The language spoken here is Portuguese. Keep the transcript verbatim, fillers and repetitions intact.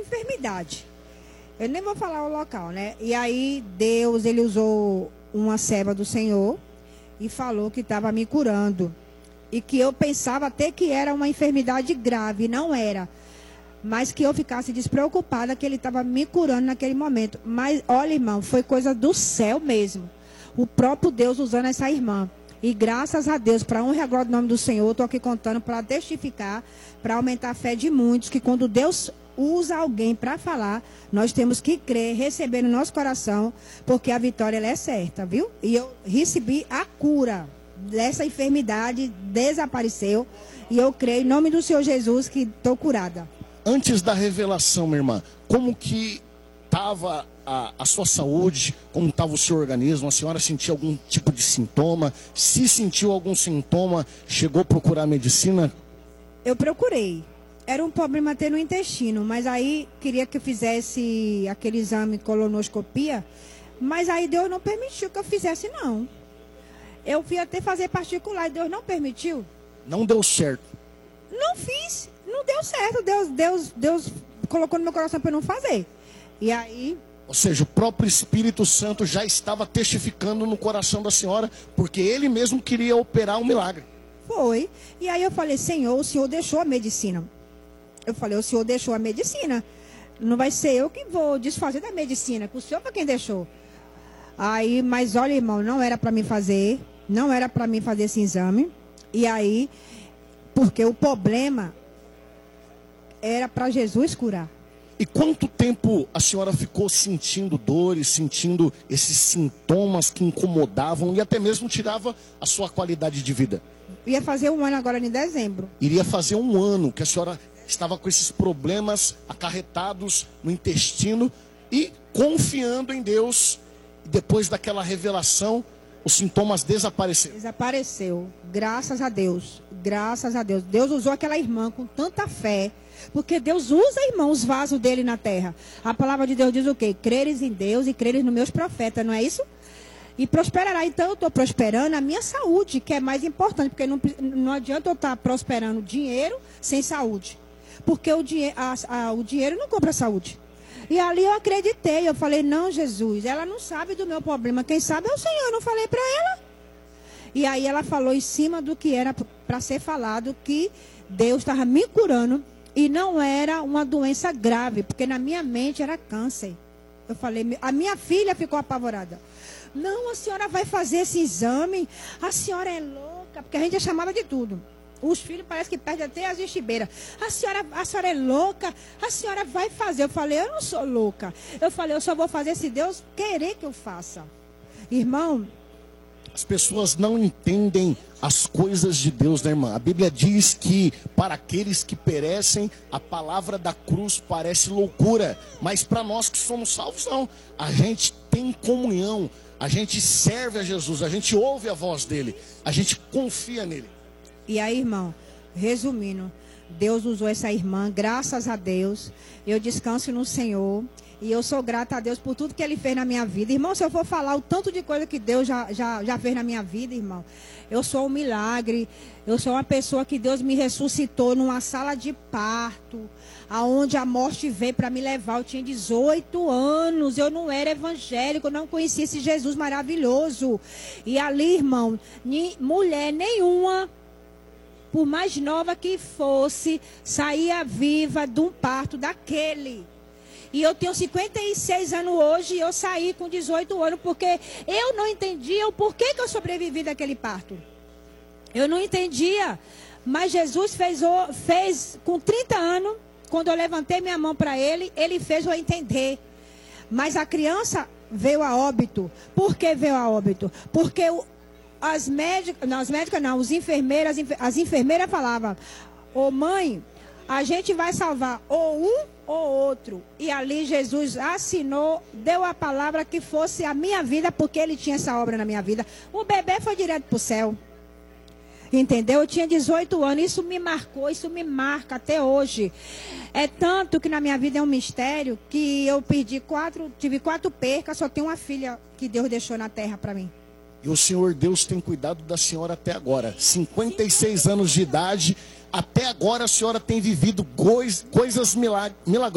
enfermidade. Eu nem vou falar o local, né? E aí Deus, ele usou uma serva do Senhor e falou que estava me curando. E que eu pensava até que era uma enfermidade grave, não era. Mas que eu ficasse despreocupada que ele estava me curando naquele momento. Mas, olha, irmão, foi coisa do céu mesmo. O próprio Deus usando essa irmã. E graças a Deus, para honra e glória do nome do Senhor, estou aqui contando para testificar, para aumentar a fé de muitos, que quando Deus usa alguém para falar, nós temos que crer, receber no nosso coração, porque a vitória ela é certa, viu? E eu recebi a cura dessa enfermidade, desapareceu, e eu creio em nome do Senhor Jesus que estou curada. Antes da revelação, minha irmã, como que estava a, a sua saúde, como estava o seu organismo? A senhora sentia algum tipo de sintoma? Se sentiu algum sintoma, chegou a procurar medicina? Eu procurei. Era um problema até no intestino, mas aí queria que eu fizesse aquele exame colonoscopia, mas aí Deus não permitiu que eu fizesse, não. Eu fui até fazer particular e Deus não permitiu. Não deu certo? Não fiz, não deu certo. Deus, Deus, Deus colocou no meu coração para eu não fazer. E aí... Ou seja, o próprio Espírito Santo já estava testificando no coração da senhora, porque ele mesmo queria operar um milagre. Foi. E aí eu falei, Senhor, o Senhor deixou a medicina. Eu falei, o Senhor deixou a medicina. Não vai ser eu que vou desfazer da medicina, que o Senhor foi quem deixou. Aí, mas olha, irmão, não era para mim fazer, não era para mim fazer esse exame. E aí, porque o problema era para Jesus curar. E quanto tempo a senhora ficou sentindo dores, sentindo esses sintomas que incomodavam e até mesmo tirava a sua qualidade de vida? Ia fazer um ano agora em dezembro. Iria fazer um ano que a senhora estava com esses problemas acarretados no intestino e confiando em Deus. E depois daquela revelação, os sintomas desapareceram. Desapareceu. Graças a Deus. Graças a Deus. Deus usou aquela irmã com tanta fé. Porque Deus usa, irmão, os vasos dele na terra. A palavra de Deus diz o quê? Creres em Deus e creres nos meus profetas, não é isso? E prosperará. Então eu estou prosperando a minha saúde, que é mais importante. Porque não, não adianta eu estar prosperando dinheiro sem saúde. Porque o, dinhe a, a, o dinheiro não compra saúde. E ali eu acreditei. Eu falei, não, Jesus, ela não sabe do meu problema. Quem sabe é o Senhor. Eu não falei para ela. E aí ela falou em cima do que era para ser falado, que Deus estava me curando. E não era uma doença grave, porque na minha mente era câncer. Eu falei, a minha filha ficou apavorada. Não, a senhora vai fazer esse exame, a senhora é louca, porque a gente é chamada de tudo. Os filhos parece que perdem até as gestibeiras. A senhora, a senhora é louca, a senhora vai fazer. Eu falei, eu não sou louca. Eu falei, eu só vou fazer se Deus querer que eu faça. Irmão... As pessoas não entendem as coisas de Deus, né, irmã? A Bíblia diz que para aqueles que perecem, a palavra da cruz parece loucura. Mas para nós que somos salvos, não. A gente tem comunhão, a gente serve a Jesus, a gente ouve a voz dele, a gente confia nele. E aí, irmão, resumindo, Deus usou essa irmã, graças a Deus. Eu descanso no Senhor. E eu sou grata a Deus por tudo que Ele fez na minha vida. Irmão, se eu for falar o tanto de coisa que Deus já, já, já fez na minha vida, irmão. Eu sou um milagre. Eu sou uma pessoa que Deus me ressuscitou numa sala de parto. Aonde a morte veio para me levar. Eu tinha dezoito anos. Eu não era evangélico. Eu não conhecia esse Jesus maravilhoso. E ali, irmão, ni, mulher nenhuma, por mais nova que fosse, saía viva de um parto daquele. E eu tenho cinquenta e seis anos hoje e eu saí com dezoito anos porque eu não entendia o porquê que eu sobrevivi daquele parto. Eu não entendia. Mas Jesus fez, fez com trinta anos, quando eu levantei minha mão para Ele, Ele fez eu entender. Mas a criança veio a óbito. Por que veio a óbito? Porque o, as médicas, não, as médicas não, os enfermeiras, as enfermeiras falavam, ô mãe, a gente vai salvar ou um ou outro. E ali Jesus assinou, deu a palavra que fosse a minha vida, porque Ele tinha essa obra na minha vida. O bebê foi direto para o céu. Entendeu? Eu tinha dezoito anos, isso me marcou, isso me marca até hoje. É tanto que na minha vida é um mistério que eu perdi quatro, tive quatro percas, só tenho uma filha que Deus deixou na terra para mim. E o Senhor Deus tem cuidado da senhora até agora. cinquenta e seis anos de idade, até agora a senhora tem vivido coisas milagrosas.